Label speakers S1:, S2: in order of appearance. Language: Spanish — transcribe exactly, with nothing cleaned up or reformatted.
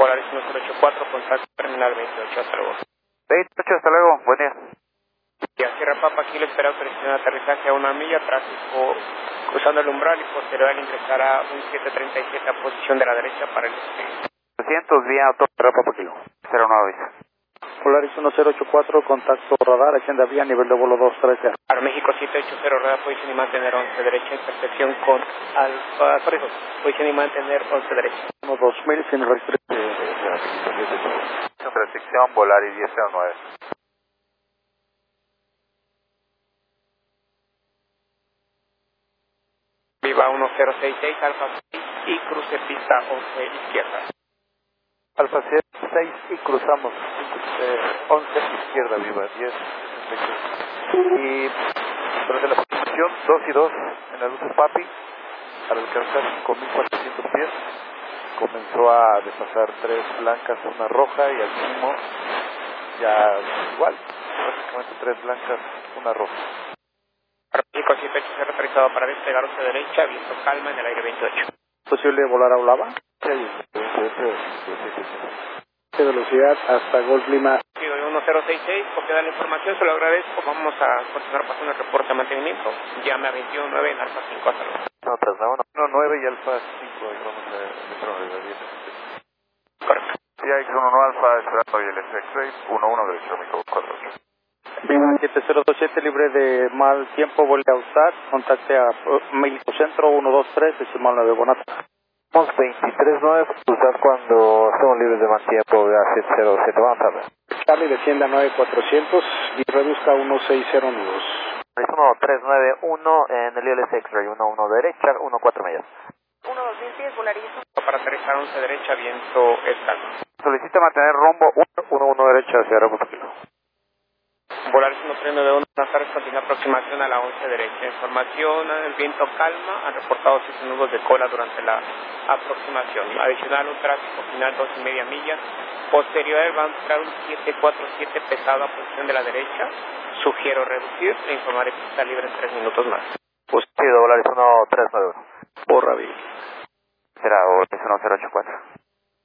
S1: Polaris uno cero ocho cuatro, contacto terminal veintiocho, hasta luego.
S2: veintiocho, hasta luego, buen día.
S1: Y a Sierra Papa, aquí le espera autorización de aterrizaje a una milla, tráfico cruzando el umbral y posterior al ingresar a un siete treinta y siete a posición de la derecha para el despegue.
S2: trescientos, vía auto, Sierra Papa Kilo, cero nueve.
S3: Polaris uno cero ocho cuatro, contacto radar, agenda vía, nivel de vuelo dos trece.
S1: Aeroméxico siete ochenta, rueda, posición y mantener once derecha, intersección con Alfa, corrijo, posición y mantener once derecha.
S3: uno dos mil, sin restricción.
S2: Sin restricción, Volaris diez cero nueve.
S1: Viva uno cero seis seis, Alfa seis y cruce pista once izquierda.
S3: Alfa seis y cruzamos eh, once izquierda, viva diez. Y durante la posición dos y dos en la luz de Papi, al alcanzar cinco mil cuatrocientos pies, comenzó a desfasar tres blancas, una roja y al mínimo ya igual, prácticamente tres blancas, una roja.
S1: Aeroméxico siete ochenta, aterrizado para despegar hacia derecha, viento calma en el aire veintiocho.
S3: ¿Posible volar a Ulava? Sí. De velocidad hasta Golf Lima.
S1: uno cero seis seis, copia de la información, se lo agradezco. Vamos a continuar pasando el reporte de mantenimiento. Llame a veintiuno nueve en Alfa cinco, hasta luego.
S2: No, traslado uno nueve y Alfa cinco, ahí vamos a ver.
S1: Correcto.
S2: Sí, X uno uno Alfa, esperando y el X-Ray, uno uno derecho, México cuatro ocho.
S3: Viva siete cero dos siete, libre de mal tiempo, vuelve a usar, contacte a México Centro uno dos tres, decimal nueve, Bonata.
S2: veintitrés nueve, usar cuando estamos libres de mal tiempo, siete cero siete, vamos a ver.
S3: Charlie descienda nueve cuatrocientos y reduzca uno seis cero nudos.
S2: Es uno tres nueve uno en el I L S X-Ray, uno uno derecha, uno cuatro millas.
S1: uno dos mil pies, Volaris. Para aterrizar once derecha, viento es calma.
S2: Solicita mantener rumbo uno uno derecha hacia Aeropuerto Kilo.
S1: Volaris uno tres nueve uno, buenas tardes, continúa aproximación a la once derecha. Información, el viento calma, han reportado siete nudos de cola durante la aproximación. Adicional, un tráfico final dos y media millas. Posterior va a entrar un siete cuatro siete pesado a posición de la derecha. Sugiero reducir e informaré que está libre en tres minutos más.
S2: Pues sí, Volaris uno tres nueve uno.
S3: Borra bien.
S2: Será Volaris uno cero ocho cuatro.